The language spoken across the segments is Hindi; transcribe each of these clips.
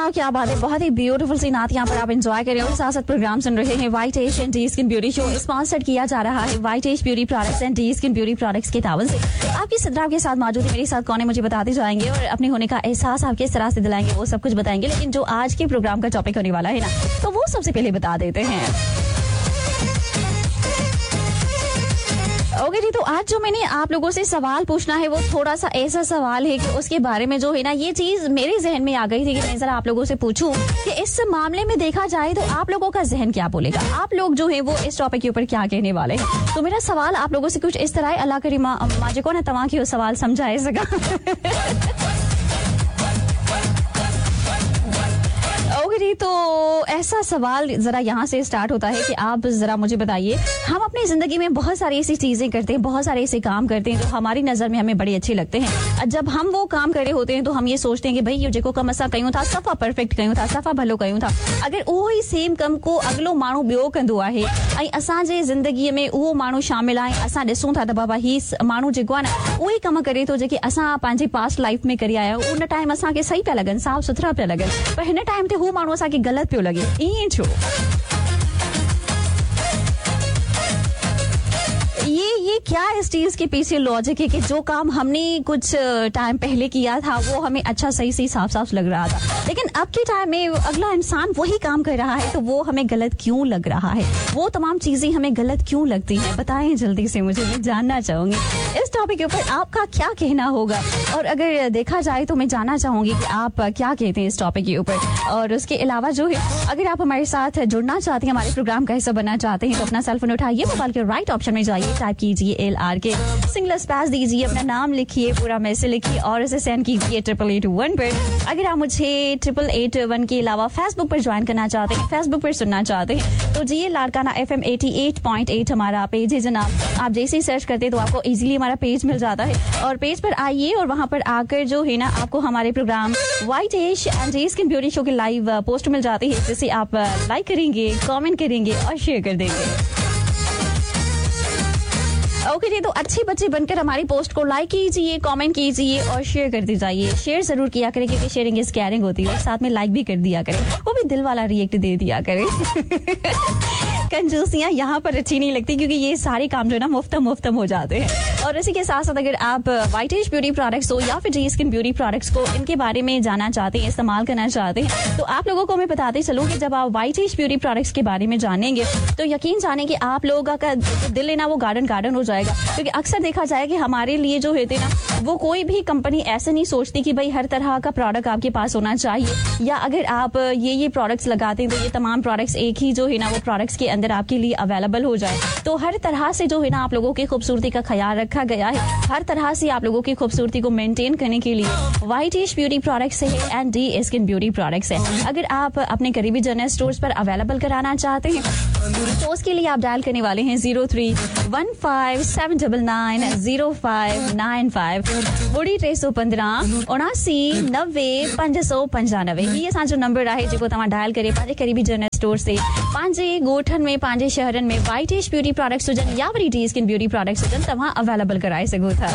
क्या बात है, बहुत ही ब्यूटीफुल सी नात यहाँ पर आप एंजॉय कर रहे हो। साथ साथ प्रोग्राम सुन रहे हैं white ash and D skin beauty show sponsored किया जा रहा है white ash beauty products and D skin beauty products के तावन से। आपकी सदरा के साथ मौजूद है, मेरे साथ कौन है मुझे बताते जाएंगे और अपने होने का एहसास आप किस तरह से दिलाएंगे वो सब कुछ बताएंगे। लेकिन जो आज के प्रोग्राम का टॉपिक होने वाला है ना, तो वो सबसे पहले बता देते हैं। ओके जी, तो आज जो मैंने आप लोगों से सवाल पूछना है वो थोड़ा सा ऐसा सवाल है कि उसके बारे में जो है ना, ये चीज मेरे जहन में आ गई थी कि मैं जरा आप लोगों से पूछूं कि इस मामले में देखा जाए तो आप लोगों का जहन क्या बोलेगा, आप लोग जो है वो इस टॉपिक के ऊपर क्या कहने वाले हैं। तो मेरा सवाल आप लोगों से कुछ इस तरह है, अल्लाह करी माजे को ना तमा की सवाल समझाए सका। ओके जी, तो ऐसा सवाल जरा यहाँ से स्टार्ट होता है कि आप जरा मुझे बताइए, हम अपनी जिंदगी में बहुत सारी ऐसी चीजें करते हैं, बहुत सारे ऐसे काम करते हैं जो हमारी नजर में हमें बड़े अच्छे लगते हैं। जब हम वो काम कर रहे होते हैं तो हम ये सोचते हैं कि भाई ये जेको कम असां कयूं था सफ़ा परफेक्ट कयूं था, सफ़ा भलो कयूं था। अगर उहो ही सेम कम को अगलो माण्हू ॿियो कंदो आहे ऐं असांजे ज़िंदगीअ में उहो माण्हू शामिल आहे, असां ॾिसूं था त बाबा ही माण्हू जेको आहे न उहे कम करे थो जेके असां पंहिंजे पास्ट लाइफ में करे आया आहियूं। उन टाइम असांखे सही पिया लॻनि, साफ़ सुथरा पिया लॻनि, पर हिन टाइम ते हू माण्हू असांखे ग़लति पियो लॻे। ईअं छो? ये क्या इस चीज के पीछे लॉजिक है कि जो काम हमने कुछ टाइम पहले किया था वो हमें अच्छा सही सही साफ साफ लग रहा था, लेकिन अब के टाइम में अगला इंसान वही काम कर रहा है तो वो हमें गलत क्यों लग रहा है, वो तमाम चीजें हमें गलत क्यों लगती हैं, बताएं जल्दी से मुझे, मैं जानना चाहूंगी। इस टॉपिक के ऊपर आपका क्या कहना होगा और अगर देखा जाए तो मैं जानना चाहूंगी कि आप क्या कहते हैं इस टॉपिक के ऊपर। और उसके अलावा जो है, अगर आप हमारे साथ जुड़ना चाहते हैं, हमारे प्रोग्राम का हिस्सा बनना चाहते हैं, तो अपना सेलफोन उठाइए, मोबाइल के राइट ऑप्शन में जाइए, टाइप कीजिए LRK, सिंगल स्पेस दीजिए, अपना नाम लिखिए, पूरा मैसेज लिखिए और इसे सेंड कीजिए 8881 पर। अगर आप मुझे 8881 के अलावा फेसबुक पर ज्वाइन करना चाहते हैं, फेसबुक पर सुनना चाहते हैं, तो जी लाड़काना FM 88.8 हमारा पेज है जनाब। आप जैसे ही सर्च करते हैं तो आपको इजीली हमारा पेज मिल जाता है और पेज पर आइए और वहां पर आकर जो है ना आपको हमारे programme white ash and D skin beauty show की लाइव पोस्ट मिल जाती है, जिसे आप लाइक करेंगे, कमेंट करेंगे और शेयर कर देंगे। ओके जी, तो अच्छे बच्चे बनकर हमारी पोस्ट को लाइक कीजिए, कमेंट कीजिए और शेयर करते जाइए। शेयर जरूर किया करें क्योंकि शेयरिंग इज केयरिंग होती है, साथ में लाइक भी कर दिया करें, वो भी दिल वाला रिएक्ट दे दिया करें। कंजूसियां यहाँ पर अच्छी नहीं लगती क्योंकि ये सारे काम जो है ना मुफ्त हो जाते हैं। और इसी के साथ साथ अगर आप व्हाइट एश ब्यूटी प्रोडक्ट्स हो या फिर डी स्किन ब्यूटी प्रोडक्ट्स को इनके बारे में जानना चाहते हैं, इस्तेमाल करना चाहते हैं, तो आप लोगों को मैं बताते चलूं कि जब आप व्हाइट एश ब्यूटी प्रोडक्ट्स के बारे में जानेंगे तो यकीन जाने कि आप लोगों का दिल लेना वो गार्डन हो जाएगा। क्योंकि अक्सर देखा जाए कि हमारे लिए जो होते ना, वो कोई भी कंपनी ऐसे नहीं सोचती कि भाई हर तरह का प्रोडक्ट आपके पास होना चाहिए, या अगर आप ये प्रोडक्ट्स लगाते हैं तो ये तमाम प्रोडक्ट्स एक ही जो है ना वो प्रोडक्ट्स के अंदर आपके लिए अवेलेबल हो जाए। तो हर तरह से जो है ना आप लोगों की खूबसूरती का ख्याल रखा गया है, हर तरह से आप लोगों की खूबसूरती को मेंटेन करने के लिए व्हाइट एश ब्यूटी प्रोडक्ट्स है and D skin beauty products है। अगर आप अपने करीबी जनरल स्टोर्स पर अवेलेबल कराना चाहते हैं तो उसके लिए आप डायल करने वाले हैं 0315799095 ॿुड़ी 315 79 595। ये असांजो नंबर आहे जेको तव्हां डायल करे पंहिंजे करीबी जनरल स्टोर से पंहिंजे ॻोठनि में, पंहिंजे शहरनि में व्हाइट एश ब्यूटी प्रोडक्ट्स हुजनि या worry D skin beauty products हुजनि, तव्हां अवेलेबल कराए सघो था।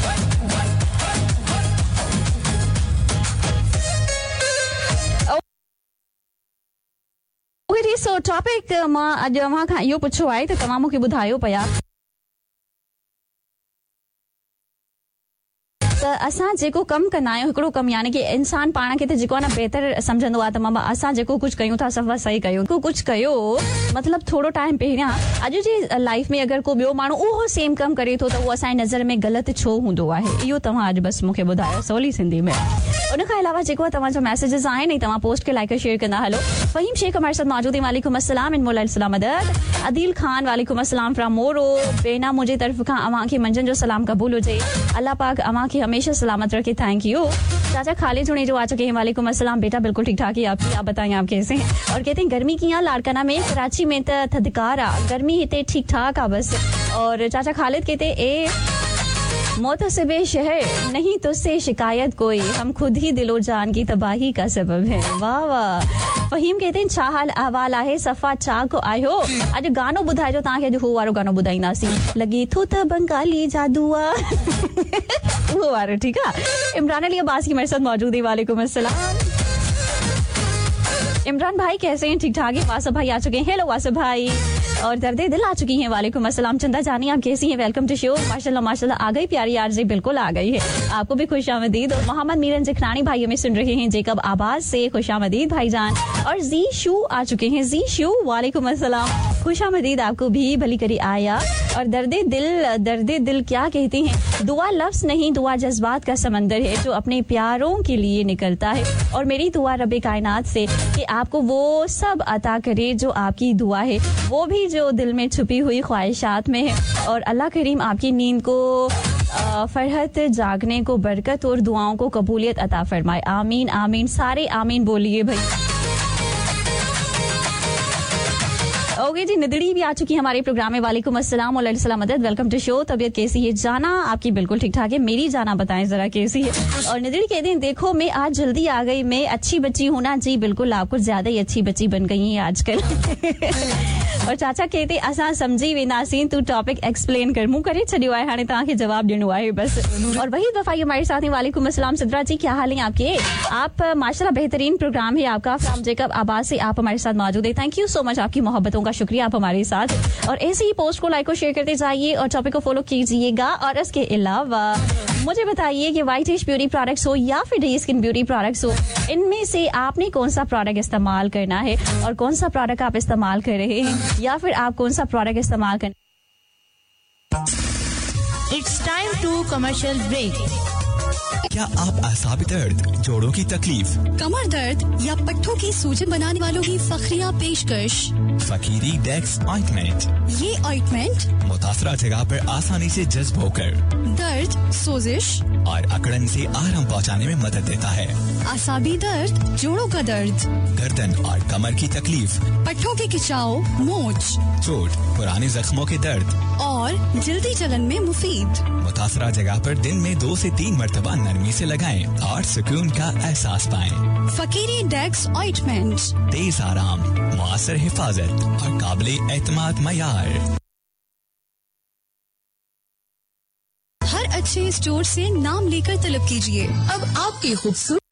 सो टॉपिक मां अॼु अव्हां खां इहो पुछो आहे त तव्हां मूंखे ॿुधायो पिया त असां जेको कमु कंदा आहियूं, हिकिड़ो कमु यानी कि इंसान पाण खे त जेको आहे न बहितर सम्झंदो आहे त मां असां जेको कुझु कयूं था सफ़ा सही कयूं, कुझु कयो मतिलबु थोरो टाइम पहिरियां अॼु जी लाइफ में अगरि को ॿियो माण्हू उहो सेम कमु करे थो त उहो असांजी नज़र में ग़लति छो हूंदो आहे, इहो तव्हां अॼु बसि मूंखे ॿुधायो सवली सिंधी में। उन खां अलावा जेको आहे तव्हांजो मैसेजेस आहिनि तव्हां पोस्ट खे लाइक शेयर कंदा हलो। फ़हीम शेख हमारे साथ मौजूद है, वालेकुम अस्सलाम, इनमोल सलाम मदद। अदील खान वालेकुम अस्सलाम फ्रॉम मोरो। बेना मुझे तरफ खां अवां खे मंझंदि जो सलाम क़बूल हुजे, अल्लाह पाक अवां खे हमेशा सलामत रखे, थैंक यू। चाचा खालिद हुणे जो आ चुके हैं, वालेकुम अस्सलाम बेटा, बिल्कुल ठीक ठाक है आपकी, आप बताएं आप कैसे हैं। और कहते हैं गर्मी की यहाँ लाड़काना में, कराची में तो थदकार आ, गर्मी हिते ठीक ठाक आ बस। और चाचा खालिद कहते ए मोतसिबे शहर नहीं तुझसे शिकायत कोई, हम खुद ही दिलो जान की तबाही का सबब है। वाह वाह। फहीम कहते हैं छा हाल अहवाल आहे, सफ़ा छा को आयो। अॼु गानो ॿुधाइजो तव्हांखे, अॼु हू वारो गानो ॿुधाईंदासीं, लॻे थो त बंगाली जादू आ। वो वारो, ठीक है। इमरान अली अब्बास की मेरे साथ मौजूद है, वालेकुम अस्सलाम। इमरान भाई कैसे हैं? ठीक ठाक है। वासफ भाई आ चुके हैं। हेलो वासफ भाई। और दर्दे दिल आ चुकी हैं। वालेकुम अस्सलाम। चंदा जानी आप कैसी हैं? Welcome to show. माशाल्लाह माशाल्लाह आ गई प्यारी आरजे, बिल्कुल आ गई है। आपको भी खुशामदीद। और मोहम्मद मीरन जिखरानी भाई हमें सुन रहे हैं जेकब आबाद से, खुशामदीद भाईजान। और जी शू आ चुके हैं। जी शू वालेकुम अस्सलाम, खुशामदीद आपको भी, भली करी आया। और दर्दे दिल क्या कहती हैं? दुआ लफ्ज नहीं, दुआ जज्बात का समंदर है जो अपने प्यारों के लिए निकलता है। और मेरी दुआ रब्बे कायनात से कि आपको वो सब अता करे जो आपकी दुआ है, वो भी जो दिल में छुपी हुई ख्वाहिशात में है। और अल्लाह करीम आपकी नींद को फरहत, जागने को बरकत और दुआओं को कबूलियत अता फरमाए। आमीन आमीन, सारे आमीन बोलिए भाई। ओके जी, निदड़ी भी आ चुकी है हमारे प्रोग्राम में। वालेकुम अस्सलाम और सलामत, वेलकम टू शो। तबीयत कैसी है जाना? आपकी बिल्कुल ठीक ठाक है। मेरी जाना बताएं जरा कैसी है? और निदड़ी कहते हैं देखो मैं आज जल्दी आ गई, मैं अच्छी बच्ची हूँ ना। जी बिल्कुल, आप कुछ ज्यादा ही अच्छी बच्ची बन गई हैं आजकल। और चाचा कहते असां समझी वेंदासीं, तू टॉपिक एक्सप्लेन कर। मुंह करे छॾियो आहे, हाणे तव्हांखे जवाब ॾियणो आहे बस। और वही वफाई हमारे साथ हैं। वालेकुम अस्सलाम सिद्रा जी, क्या हाल है आपके? आप माशाल्लाह बेहतरीन प्रोग्राम है आपका। फ्रॉम जेकब आबाद से आप हमारे साथ मौजूद है। थैंक यू सो मच, आपकी मोहब्बतों का शुक्रिया, आप हमारे साथ। और ऐसे ही पोस्ट को लाइक और शेयर करते जाइए और टॉपिक को फॉलो कीजिएगा। और इसके अलावा मुझे बताइए कि व्हाइट हिश ब्यूटी प्रोडक्ट्स हो या फिर डे स्किन ब्यूटी प्रोडक्ट्स हो, इनमें से आपने कौन सा प्रोडक्ट इस्तेमाल करना है और कौन सा प्रोडक्ट आप इस्तेमाल कर रहे हैं, या फिर आप कौन सा प्रोडक्ट इस्तेमाल कर। It's time to commercial break. क्या आप असाबी दर्द, जोड़ों की तकलीफ, कमर दर्द या पट्टों की सूजन बनाने वालों की फखरिया पेशकश फकीरी डेक्स ऑइंटमेंट। ये ऑइंटमेंट मुतासरा जगह पर आसानी से जज्ब होकर दर्द, सोजिश और अकड़न से आराम पहुंचाने में मदद देता है। असाबी दर्द, जोड़ों का दर्द, गर्दन और कमर की तकलीफ, पट्टों के खिंचाव, मोच, चोट, पुराने जख्मों के दर्द और जल्दी जलन में मुफीद। मुतासरा जगह पर दिन में 2 से 3 मरतबा नरमी से लगाएं और सुकून का एहसास पाएं। फकीरी डेक्स ऑइंटमेंट, तेज आराम, मुअस्सर हिफाजत और काबिले एतमाद मयार। हर अच्छे स्टोर से नाम लेकर तलब कीजिए। अब आपकी खूबसूरत